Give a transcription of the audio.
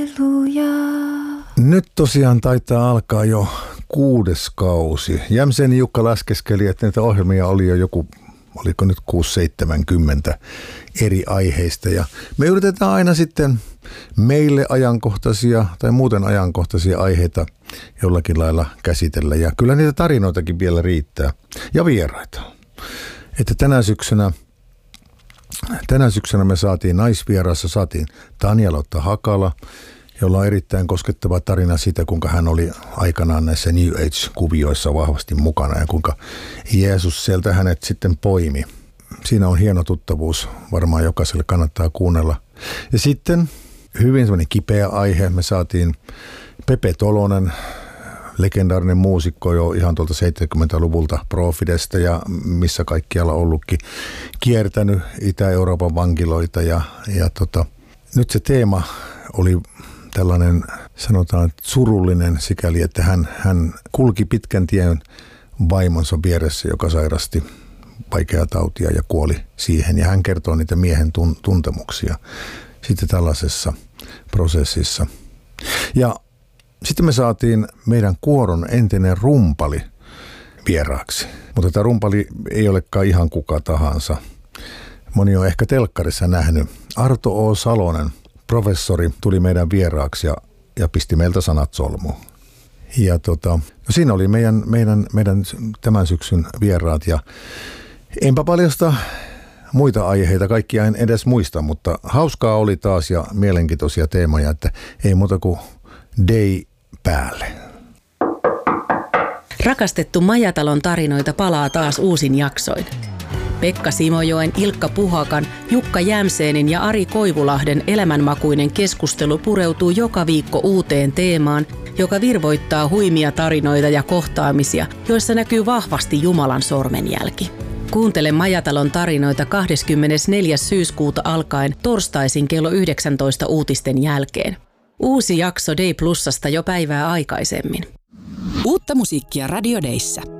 Nyt tosiaan taitaa alkaa jo 6. kausi. Jämseni Jukka laskeskeli, että näitä ohjelmia oli jo joku, oliko nyt 6-70 eri aiheista. Ja me yritetään aina sitten meille ajankohtaisia tai muuten ajankohtaisia aiheita jollakin lailla käsitellä. Ja kyllä niitä tarinoitakin vielä riittää. Ja vieraita. Että tänä syksynä me saatiin naisvieraassa, saatiin Tanja-Lotta Hakala, jolla on erittäin koskettava tarina siitä, kuinka hän oli aikanaan näissä New Age-kuvioissa vahvasti mukana ja kuinka Jeesus sieltä hänet sitten poimi. Siinä on hieno tuttavuus, varmaan jokaiselle kannattaa kuunnella. Ja sitten hyvin semmoinen kipeä aihe, me saatiin Pepe Tolonen, legendaarinen muusikko jo ihan tuolta 70-luvulta Profidesta ja missä kaikkialla ollutkin, kiertänyt Itä-Euroopan vankiloita ja nyt se teema oli tällainen, sanotaan, surullinen sikäli, että hän kulki pitkän tien vaimonsa vieressä, joka sairasti vaikeaa tautia ja kuoli siihen. Ja hän kertoo niitä miehen tuntemuksia sitten tällaisessa prosessissa. Ja sitten me saatiin meidän kuoron entinen rumpali vieraaksi. Mutta tämä rumpali ei olekaan ihan kuka tahansa. Moni on ehkä telkkarissa nähnyt. Arto O. Salonen, professori, tuli meidän vieraaksi ja pisti meiltä sanat solmuun. Ja siinä oli meidän tämän syksyn vieraat. Ja enpä paljasta muita aiheita, kaikkia en edes muista, mutta hauskaa oli taas ja mielenkiintoisia teemoja, että ei muuta kuin day päälle. Rakastettu Majatalon tarinoita palaa taas uusin jaksoin. Pekka Simojoen, Ilkka Puhakan, Jukka Jämseenin ja Ari Koivulahden elämänmakuinen keskustelu pureutuu joka viikko uuteen teemaan, joka virvoittaa huimia tarinoita ja kohtaamisia, joissa näkyy vahvasti Jumalan sormenjälki. Kuuntele Majatalon tarinoita 24. syyskuuta alkaen torstaisin kello 19 uutisten jälkeen. Uusi jakso Day Plusasta jo päivää aikaisemmin. Uutta musiikkia Radio Dayssä.